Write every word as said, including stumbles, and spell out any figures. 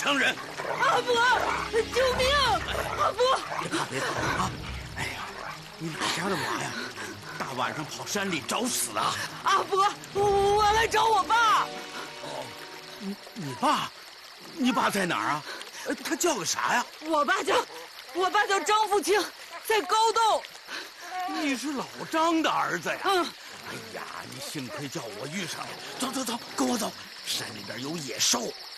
伤人。 阿伯，救命！阿伯， 别怕别怕啊！哎呀，你哪家的娃呀？大晚上跑山里找死啊！ 阿伯，我来找我爸。 哦，你你爸？你爸在哪儿啊？他叫个啥呀？ 我爸叫，我爸叫张富清，在高洞。 你是老张的儿子呀？ 嗯。 哎呀，你幸亏叫我遇上了。走走走，跟我走，山里边有野兽，